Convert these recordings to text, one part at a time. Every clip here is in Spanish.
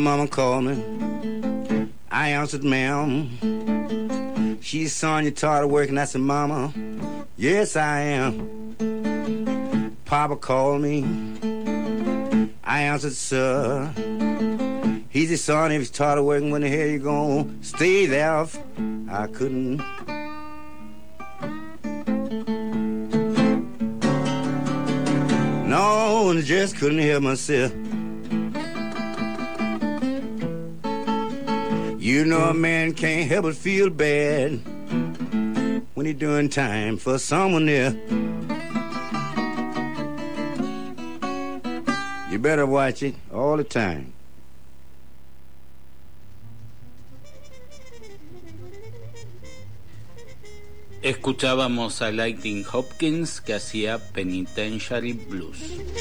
Mama called me. I answered, ma'am. She said, son, you tired of working? I said, Mama, yes, I am. Papa called me. I answered, sir. He said, son, if you're tired of working, when the hell you gonna stay there? I couldn't. No, I just couldn't help myself. You know a man can't help but feel bad when he's doing time for someone there. You better watch it all the time. Escuchábamos a Lightning Hopkins, que hacía Penitentiary Blues.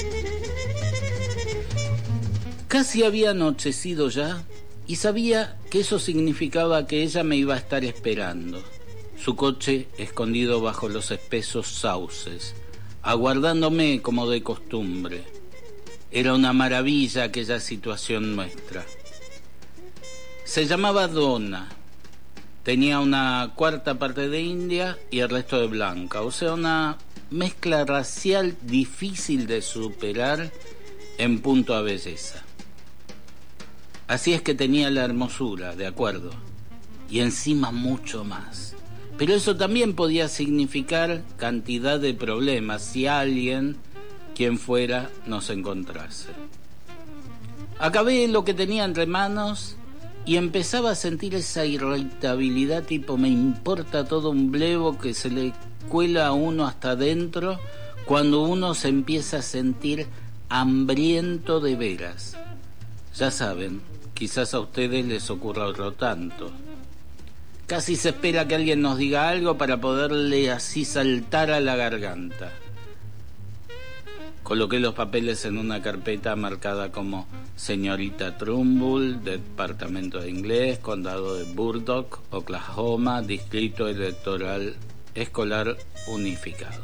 Casi había anochecido ya y sabía que eso significaba que ella me iba a estar esperando, su coche escondido bajo los espesos sauces, aguardándome como de costumbre. Era una maravilla aquella situación nuestra. Se llamaba Donna. Tenía una cuarta parte de india y el resto de blanca, o sea, una mezcla racial difícil de superar en punto a belleza. Así es que tenía la hermosura, de acuerdo, y encima mucho más. Pero eso también podía significar cantidad de problemas si alguien, quien fuera, nos encontrase. Acabé lo que tenía entre manos y empezaba a sentir esa irritabilidad tipo me importa todo un blevo que se le cuela a uno hasta adentro cuando uno se empieza a sentir hambriento de veras. Ya saben, quizás a ustedes les ocurra otro tanto. Casi se espera que alguien nos diga algo para poderle así saltar a la garganta. Coloqué los papeles en una carpeta marcada como Señorita Trumbull, Departamento de Inglés, Condado de Burdock, Oklahoma, Distrito Electoral Escolar Unificado.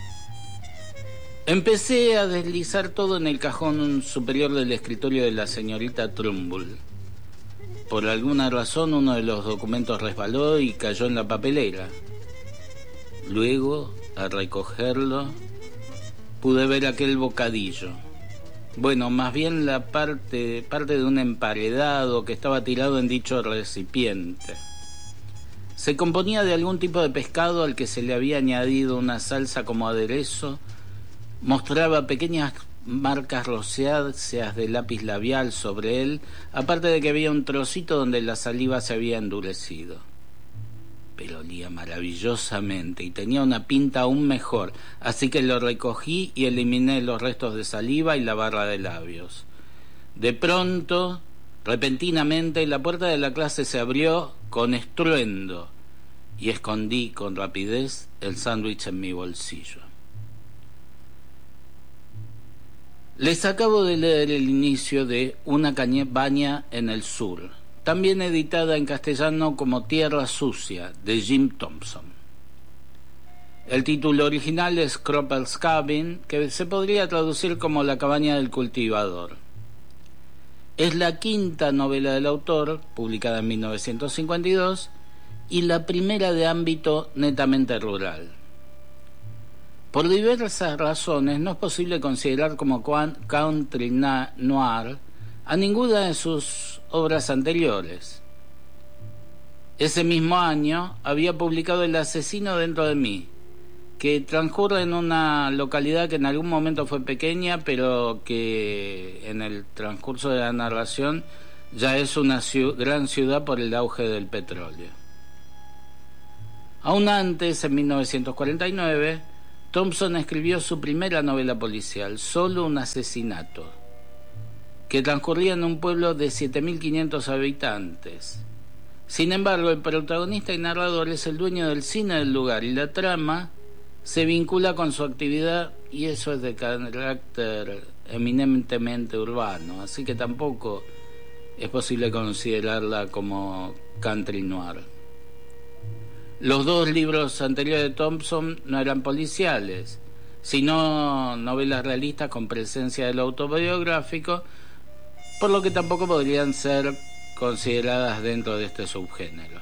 Empecé a deslizar todo en el cajón superior del escritorio de la señorita Trumbull. Por alguna razón uno de los documentos resbaló y cayó en la papelera. Luego, al recogerlo, pude ver aquel bocadillo. Bueno, más bien la parte de un emparedado que estaba tirado en dicho recipiente. Se componía de algún tipo de pescado al que se le había añadido una salsa como aderezo. Mostraba pequeñas marcas rosáceas de lápiz labial sobre él, aparte de que había un trocito donde la saliva se había endurecido. Pero olía maravillosamente y tenía una pinta aún mejor, así que lo recogí y eliminé los restos de saliva y la barra de labios. De pronto, repentinamente, la puerta de la clase se abrió con estruendo y escondí con rapidez el sándwich en mi bolsillo. Les acabo de leer el inicio de Una cabaña en el sur, también editada en castellano como Tierra Sucia, de Jim Thompson. El título original es Cropper's Cabin, que se podría traducir como La cabaña del cultivador. Es la quinta novela del autor, publicada en 1952, y la primera de ámbito netamente rural. Por diversas razones no es posible considerar como country noir a ninguna de sus obras anteriores. Ese mismo año había publicado El asesino dentro de mí, que transcurre en una localidad que en algún momento fue pequeña, pero que en el transcurso de la narración ya es una gran ciudad por el auge del petróleo. Aún antes, en 1949, Thompson escribió su primera novela policial, Solo un asesinato, que transcurría en un pueblo de 7.500 habitantes. Sin embargo, el protagonista y narrador es el dueño del cine del lugar y la trama se vincula con su actividad y eso es de carácter eminentemente urbano, así que tampoco es posible considerarla como country noir. Los dos libros anteriores de Thompson no eran policiales, sino novelas realistas con presencia de lo autobiográfico, por lo que tampoco podrían ser consideradas dentro de este subgénero.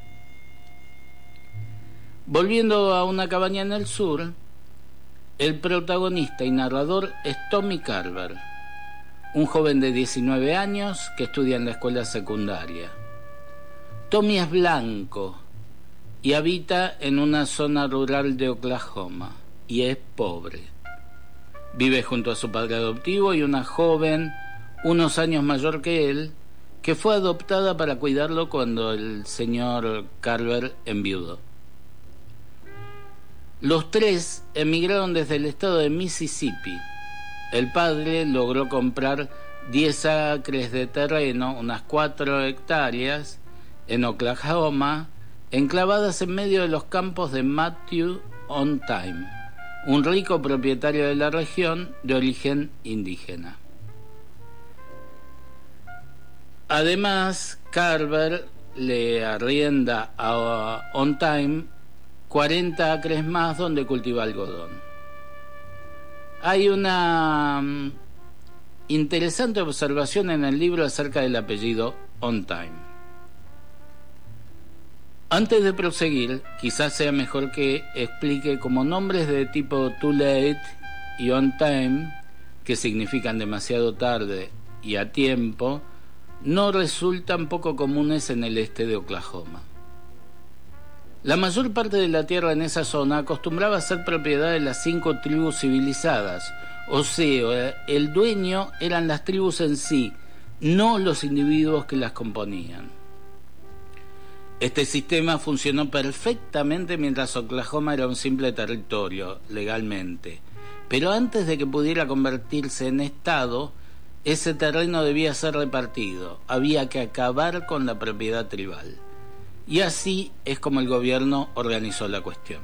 Volviendo a Una cabaña en el sur, el protagonista y narrador es Tommy Carver, un joven de 19 años que estudia en la escuela secundaria. Tommy es blanco y habita en una zona rural de Oklahoma y es pobre. Vive junto a su padre adoptivo y una joven unos años mayor que él, que fue adoptada para cuidarlo cuando el señor Carver enviudó. Los tres emigraron desde el estado de Mississippi. El padre logró comprar 10 acres de terreno, unas 4 hectáreas, en Oklahoma, enclavadas en medio de los campos de Matthew On-Time, un rico propietario de la región de origen indígena. Además, Carver le arrienda a On-Time 40 acres más donde cultiva algodón. Hay una interesante observación en el libro acerca del apellido On-Time. Antes de proseguir, quizás sea mejor que explique cómo nombres de tipo too late y on time, que significan demasiado tarde y a tiempo, no resultan poco comunes en el este de Oklahoma. La mayor parte de la tierra en esa zona acostumbraba a ser propiedad de las 5 tribus civilizadas, o sea, el dueño eran las tribus en sí, no los individuos que las componían. Este sistema funcionó perfectamente mientras Oklahoma era un simple territorio, legalmente. Pero antes de que pudiera convertirse en estado, ese terreno debía ser repartido. Había que acabar con la propiedad tribal. Y así es como el gobierno organizó la cuestión.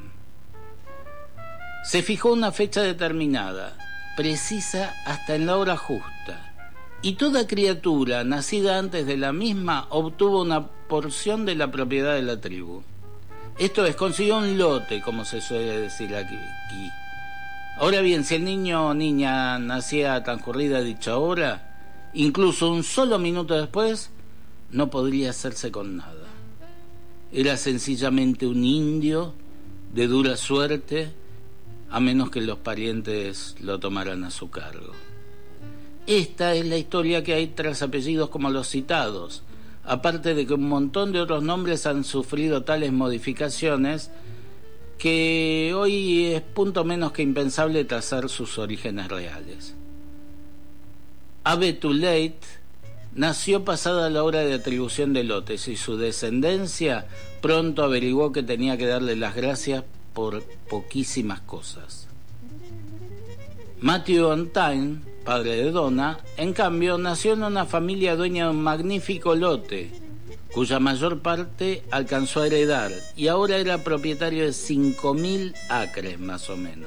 Se fijó una fecha determinada, precisa hasta en la hora justa. Y toda criatura nacida antes de la misma obtuvo una porción de la propiedad de la tribu. Esto es, consiguió un lote, como se suele decir aquí. Ahora bien, si el niño o niña nacía a transcurrida dicha hora, incluso un solo minuto después, no podría hacerse con nada. Era sencillamente un indio de dura suerte, a menos que los parientes lo tomaran a su cargo. Esta es la historia que hay tras apellidos como los citados, aparte de que un montón de otros nombres han sufrido tales modificaciones que hoy es punto menos que impensable trazar sus orígenes reales. Abe Too Late nació pasada la hora de atribución de lotes y su descendencia pronto averiguó que tenía que darle las gracias por poquísimas cosas. Matthew On-Time, padre de Donna, en cambio, nació en una familia dueña de un magnífico lote, cuya mayor parte alcanzó a heredar, y ahora era propietario de 5.000 acres, más o menos.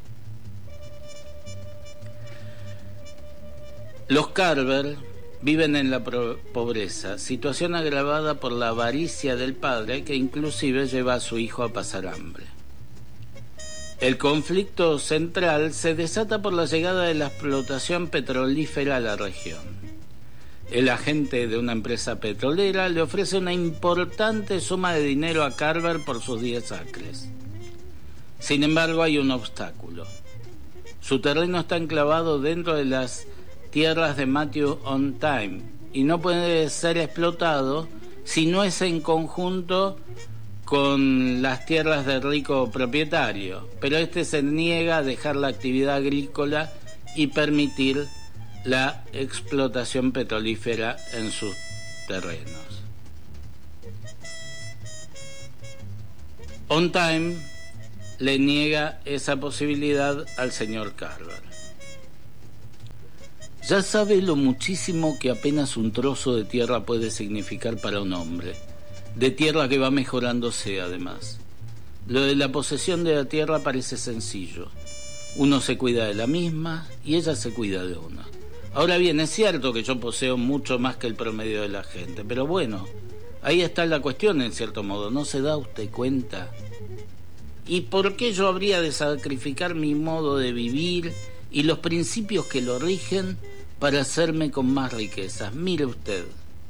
Los Carver viven en la pobreza, situación agravada por la avaricia del padre, que inclusive lleva a su hijo a pasar hambre. El conflicto central se desata por la llegada de la explotación petrolífera a la región. El agente de una empresa petrolera le ofrece una importante suma de dinero a Carver por sus 10 acres. Sin embargo, hay un obstáculo. Su terreno está enclavado dentro de las tierras de Matthew On-Time y no puede ser explotado si no es en conjunto con las tierras del rico propietario, pero este se niega a dejar la actividad agrícola y permitir la explotación petrolífera en sus terrenos. On-Time le niega esa posibilidad al señor Carver. Ya sabe lo muchísimo que apenas un trozo de tierra puede significar para un hombre, de tierra que va mejorándose además. Lo de la posesión de la tierra parece sencillo. Uno se cuida de la misma y ella se cuida de uno. Ahora bien, es cierto que yo poseo mucho más que el promedio de la gente, pero bueno, ahí está la cuestión en cierto modo, ¿no se da usted cuenta? ¿Y por qué yo habría de sacrificar mi modo de vivir y los principios que lo rigen para hacerme con más riquezas. Mire usted.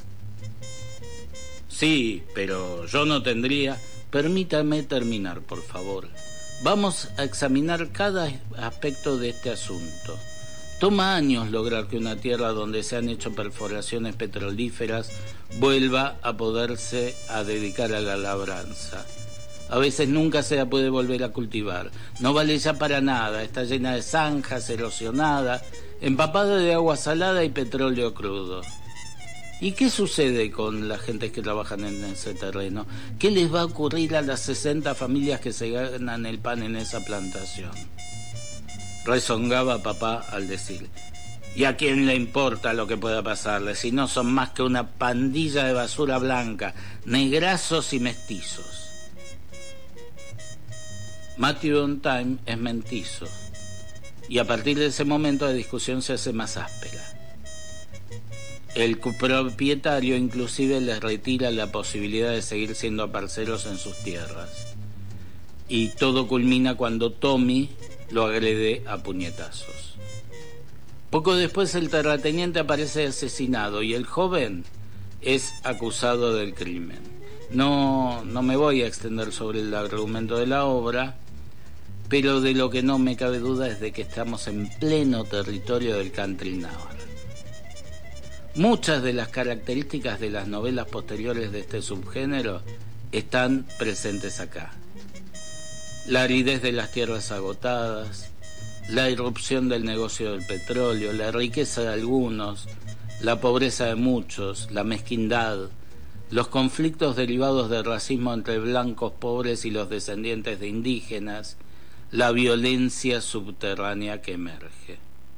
Sí, pero yo no tendría... Permítame terminar, por favor. Vamos a examinar cada aspecto de este asunto. Toma años lograr que una tierra donde se han hecho perforaciones petrolíferas vuelva a poderse a dedicar a la labranza. A veces nunca se la puede volver a cultivar. No vale ya para nada, está llena de zanjas, erosionada, empapada de agua salada y petróleo crudo. ¿Y qué sucede con la gente que trabajan en ese terreno? ¿Qué les va a ocurrir a las 60 familias que se ganan el pan en esa plantación? Rezongaba papá al decir: ¿y a quién le importa lo que pueda pasarle si no son más que una pandilla de basura blanca, negrazos y mestizos? Matthew O'Time es mestizo, y a partir de ese momento la discusión se hace más áspera. El propietario inclusive les retira la posibilidad de seguir siendo parceros en sus tierras. Y todo culmina cuando Tommy lo agrede a puñetazos. Poco después el terrateniente aparece asesinado y el joven es acusado del crimen. No me voy a extender sobre el argumento de la obra, pero de lo que no me cabe duda es de que estamos en pleno territorio del country naval. Muchas de las características de las novelas posteriores de este subgénero están presentes acá. La aridez de las tierras agotadas, la irrupción del negocio del petróleo, la riqueza de algunos, la pobreza de muchos, la mezquindad, los conflictos derivados del racismo entre blancos pobres y los descendientes de indígenas, la violencia subterránea que emerge.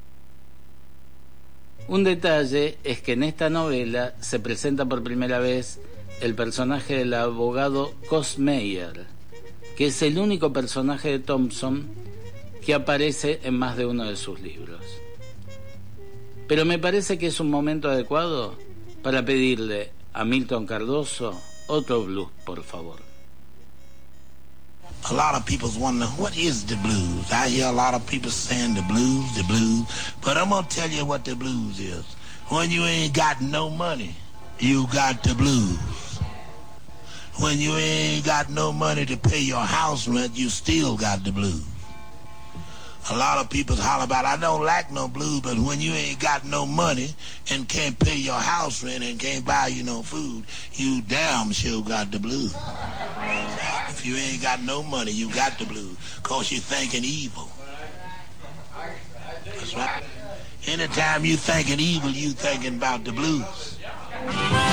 Un detalle es que en esta novela se presenta por primera vez el personaje del abogado Cos Meyer, que es el único personaje de Thompson que aparece en más de uno de sus libros. Pero me parece que es un momento adecuado para pedirle a Milton Cardoso otro blues, por favor. A lot of people's wondering, what is the blues? I hear a lot of people saying the blues, but I'm gonna tell you what the blues is. When you ain't got no money, you got the blues. When you ain't got no money to pay your house rent, you still got the blues. A lot of people holler about, I don't like no blues, but when you ain't got no money and can't pay your house rent and can't buy you no food, you damn sure got the blues. If you ain't got no money, you got the blues, cause you're thinking evil. That's right. Anytime you thinking evil, you thinking about the blues.